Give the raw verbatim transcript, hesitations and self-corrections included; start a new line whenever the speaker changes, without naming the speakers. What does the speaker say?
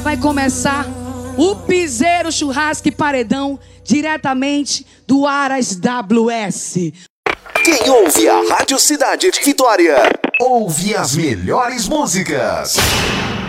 vai começar o Piseiro Churrasco e Paredão diretamente do Aras W S.
Quem ouve a Rádio Cidade de Vitória, ouve as melhores músicas.